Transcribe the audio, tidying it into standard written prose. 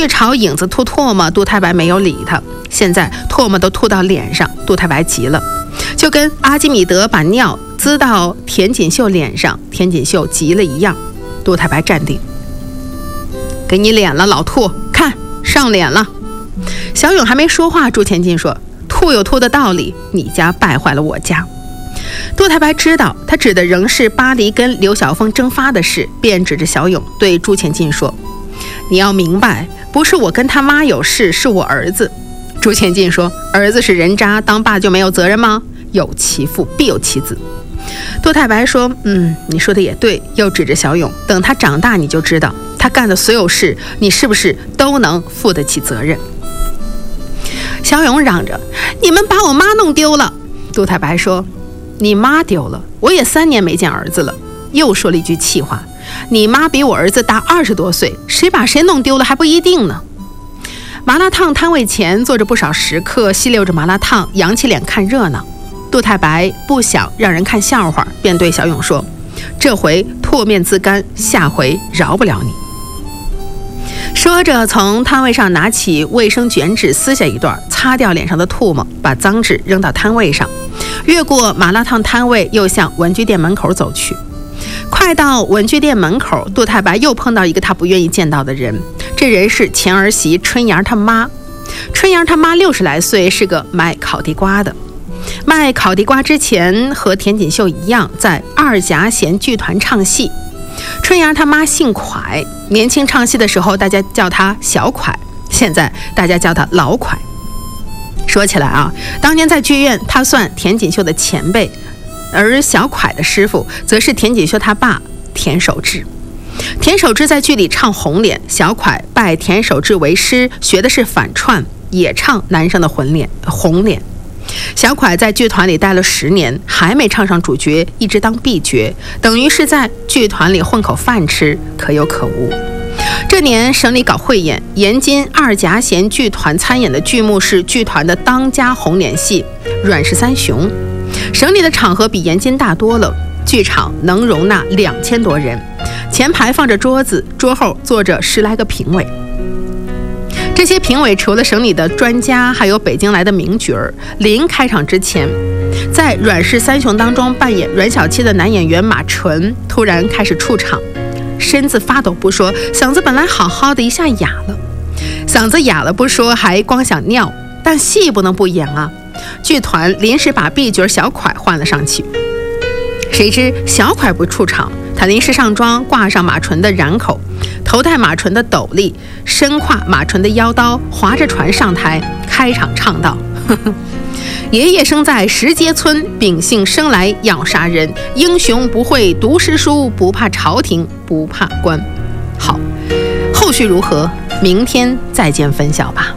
次朝影子吐唾沫，杜太白没有理他。现在唾沫都吐到脸上，杜太白急了，就跟阿基米德把尿滋到田锦绣脸上，田锦绣急了一样。杜太白站定，给你脸了，老兔，看上脸了。小勇还没说话，朱前进说，兔有兔的道理，你家败坏了我家。杜太白知道他指的仍是巴黎跟刘晓峰蒸发的事，便指着小勇对朱前进说，你要明白，不是我跟他妈有事，是我儿子。朱前进说，儿子是人渣，当爸就没有责任吗？有其父必有其子。杜太白说，你说的也对，又指着小勇，等他长大你就知道，他干的所有事，你是不是都能负得起责任？小勇嚷着，你们把我妈弄丢了。杜太白说，你妈丢了，我也3年没见儿子了。又说了一句气话，你妈比我儿子大20多岁，谁把谁弄丢了还不一定呢。麻辣烫摊位前坐着不少食客，吸溜着麻辣烫，扬起脸看热闹。杜太白不想让人看笑话，便对小勇说，这回唾面自干，下回饶不了你。说着从摊位上拿起卫生卷纸撕下一段，擦掉脸上的唾沫，把脏纸扔到摊位上，越过麻辣烫摊位，又向文具店门口走去。快到文具店门口，杜太白又碰到一个他不愿意见到的人，这人是前儿媳春阳他妈。春阳他妈60来岁，是个卖烤地瓜的。卖烤地瓜之前和田锦绣一样，在二夹弦剧团唱戏。春阳他妈姓蒯，年轻唱戏的时候大家叫他小蒯，现在大家叫他老蒯。说起来啊，当年在剧院他算田锦绣的前辈，而小蒯的师傅则是田锦绣他爸田守志。田守志在剧里唱红脸，小蒯拜田守志为师，学的是反串，也唱男生的红脸。小蒯在剧团里待了10年，还没唱上主角，一直当婢角，等于是在剧团里混口饭吃，可有可无。这年省里搞汇演，延津二夹弦剧团参演的剧目是剧团的当家红脸戏《阮氏三雄》。省里的场合比延津大多了，剧场能容纳2000多人，前排放着桌子，桌后坐着10来个评委。这些评委除了省里的专家，还有北京来的名角儿。临开场之前，在《阮氏三雄》当中扮演阮小七的男演员马纯突然开始出场，身子发抖不说，嗓子本来好好的一下哑了。嗓子哑了不说，还光想尿，但戏不能不演啊。剧团临时把婢角小蒯换了上去，谁知小蒯不出场，他临时上妆，挂上马纯的髯口，头戴马纯的斗笠，身挎马纯的腰刀，划着船上台，开场唱道：爷爷生在石碣村，秉性生来要杀人，英雄不会读诗书，不怕朝廷，不怕官。好，后续如何？明天再见分晓吧。